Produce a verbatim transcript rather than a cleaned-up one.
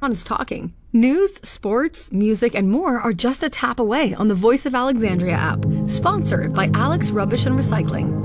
Is talking. News, sports, music, and more are just a tap away on the Voice of Alexandria app. Sponsored by Alex Rubbish and Recycling.